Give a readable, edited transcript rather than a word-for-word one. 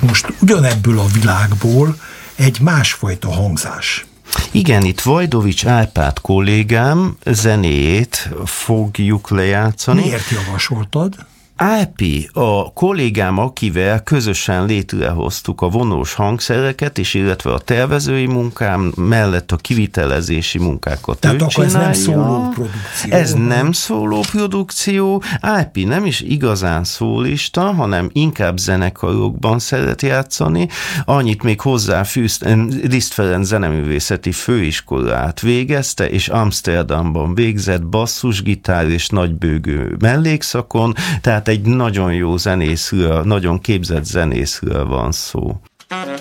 most ugyanebből a világból egy másfajta hangzás. Igen, itt Vajdovics Árpád kollégám zenéjét fogjuk lejátszani. Miért javasoltad? Árpi, a kollégám, akivel közösen létrehoztuk a vonós hangszereket, és illetve a tervezői munkám mellett a kivitelezési munkákat tehát ő akkor csinálja. ez nem szólóprodukció. Ez nem szólóprodukció. Árpi nem is igazán szólista, hanem inkább zenekarokban szeret játszani. Annyit még hozzáfűztem, Liszt Ferenc zeneművészeti főiskolát végezte, és Amsterdamban végzett basszusgitár és nagybőgő mellékszakon, tehát egy nagyon jó zenészről, nagyon képzett zenészről van szó.